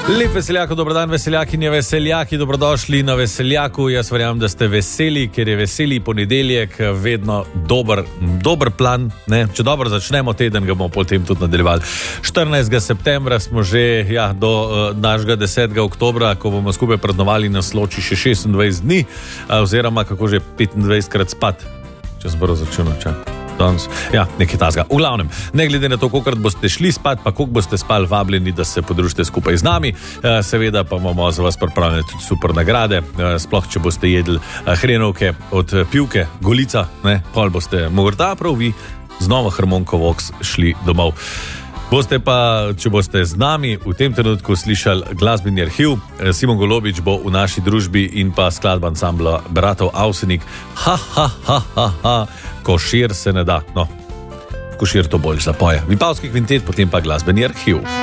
Lep veseljak, dobrodan veseljakinje, veseljaki, dobrodošli na Veseljaku. Jaz verjamem, da ste veseli, ker je veseli ponedeljek vedno dober plan, ne? Če dobro začnemo teden, ga bomo potem tudi nadaljevali. 14. septembra smo že do našega 10. oktobra, ko bomo skupaj praznovali, nas loči še 26 dni, oziroma kako že 25 krat spat, če sem prvo začunal, danes. Ja, nekaj tazga. V glavnem, ne glede na to, kolikrat boste šli spat, pa koliko boste spali, vabljeni, da se podružite skupaj z nami. Seveda pa imamo za vas pripravljene tudi super nagrade, sploh če boste jedli hrenovke od Pivke, Golica, ne, pol boste morda prav vi z novo harmoniko Vox šli domov. Boste pa, če boste z nami v tem trenutku slišali glasbeni arhiv, Simon Golobič bo v naši družbi in pa skladba ansambla Bratov Avsenik. Košir se ne da. No, Košir to bolj zapoje. Vipavski kvintet, potem pa glasbeni arhiv.